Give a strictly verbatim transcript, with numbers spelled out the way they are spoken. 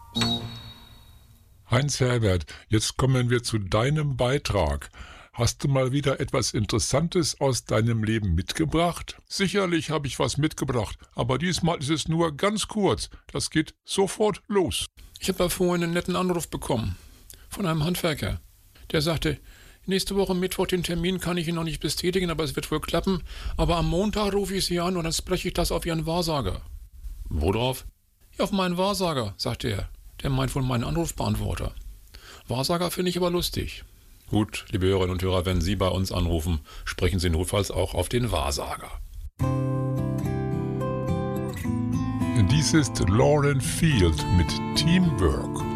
Heinz-Herbert, jetzt kommen wir zu deinem Beitrag. Hast du mal wieder etwas Interessantes aus deinem Leben mitgebracht? Sicherlich habe ich was mitgebracht, aber diesmal ist es nur ganz kurz. Das geht sofort los. Ich habe da vorhin einen netten Anruf bekommen von einem Handwerker. Der sagte, nächste Woche Mittwoch den Termin kann ich Ihnen noch nicht bestätigen, aber es wird wohl klappen. Aber am Montag rufe ich Sie an und dann spreche ich das auf Ihren Wahrsager. Worauf? Ja, auf meinen Wahrsager, sagte er. Der meint wohl meinen Anrufbeantworter. Wahrsager finde ich aber lustig. Gut, liebe Hörerinnen und Hörer, wenn Sie bei uns anrufen, sprechen Sie notfalls auch auf den Wahrsager. Dies ist Lauren Field mit Teamwork.